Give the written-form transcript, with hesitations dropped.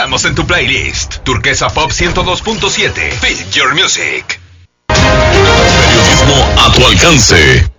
estamos en tu playlist. Turquesa Pop 102.7. Feel your music. Periodismo a tu alcance.